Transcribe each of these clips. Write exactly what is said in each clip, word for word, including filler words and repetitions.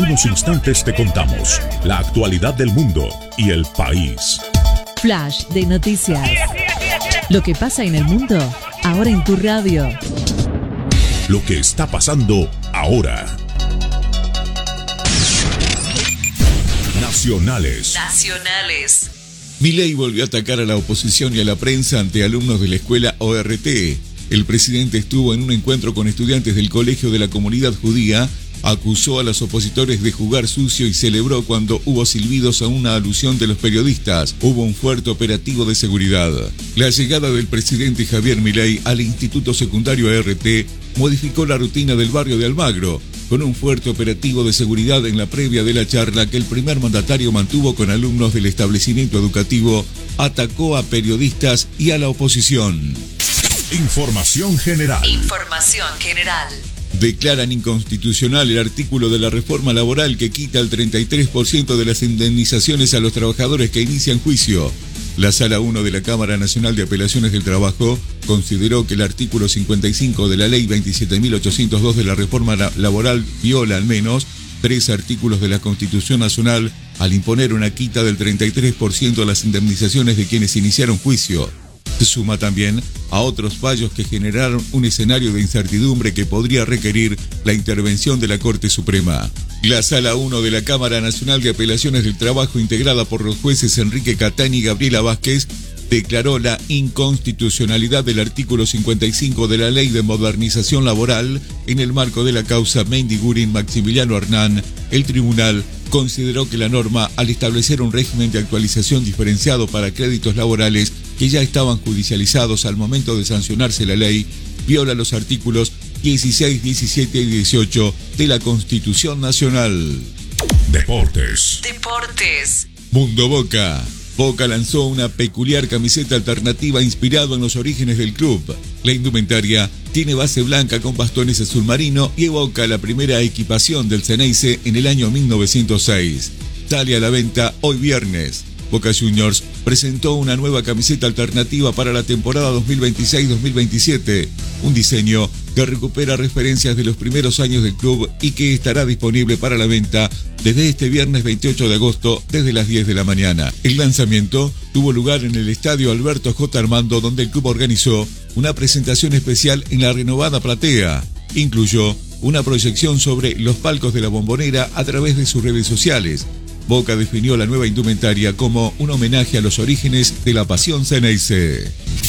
unos instantes te contamos la actualidad del mundo y el país. Flash de noticias. Lo que pasa en el mundo, ahora en tu radio. Lo que está pasando ahora. Nacionales. Nacionales. Milei volvió a atacar a la oposición y a la prensa ante alumnos de la escuela O R T. El presidente estuvo en un encuentro con estudiantes del colegio de la comunidad judía, acusó a los opositores de jugar sucio y celebró cuando hubo silbidos a una alusión de los periodistas. Hubo un fuerte operativo de seguridad. La llegada del presidente Javier Milei al Instituto Secundario O R T modificó la rutina del barrio de Almagro, con un fuerte operativo de seguridad en la previa de la charla que el primer mandatario mantuvo con alumnos del establecimiento educativo, atacó a periodistas y a la oposición. Información general. Información general. Declaran inconstitucional el artículo de la reforma laboral que quita el treinta y tres por ciento de las indemnizaciones a los trabajadores que inician juicio. La Sala uno de la Cámara Nacional de Apelaciones del Trabajo consideró que el artículo cincuenta y cinco de la Ley veintisiete mil ochocientos dos de la reforma laboral viola al menos tres artículos de la Constitución Nacional al imponer una quita del treinta y tres por ciento a las indemnizaciones de quienes iniciaron juicio. Se suma también a otros fallos que generaron un escenario de incertidumbre que podría requerir la intervención de la Corte Suprema. La Sala uno de la Cámara Nacional de Apelaciones del Trabajo, integrada por los jueces Enrique Catán y Gabriela Vázquez, declaró la inconstitucionalidad del artículo cincuenta y cinco de la Ley de Modernización Laboral en el marco de la causa Mendiguren-Maximiliano Hernán. El tribunal consideró que la norma, al establecer un régimen de actualización diferenciado para créditos laborales que ya estaban judicializados al momento de sancionarse la ley, viola los artículos dieciséis, diecisiete y dieciocho de la Constitución Nacional. Deportes. Deportes. Mundo Boca. Boca lanzó una peculiar camiseta alternativa inspirado en los orígenes del club. La indumentaria tiene base blanca con bastones azul marino y evoca la primera equipación del Xeneize en el año mil novecientos seis. Sale a la venta hoy viernes. Boca Juniors presentó una nueva camiseta alternativa para la temporada dos mil veintiséis dos mil veintisiete, un diseño que recupera referencias de los primeros años del club y que estará disponible para la venta desde este viernes veintiocho de agosto desde las diez de la mañana. El lanzamiento tuvo lugar en el estadio Alberto J. Armando, donde el club organizó una presentación especial en la renovada platea. Incluyó una proyección sobre los palcos de la Bombonera a través de sus redes sociales. Boca definió la nueva indumentaria como un homenaje a los orígenes de la pasión Xeneize.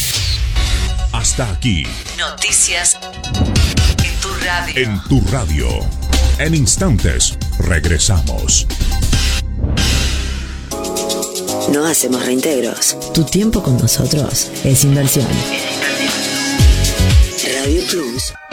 Hasta aquí. Noticias en tu radio. En tu radio. En instantes, regresamos. No hacemos reintegros. Tu tiempo con nosotros es inversión. Radio Plus.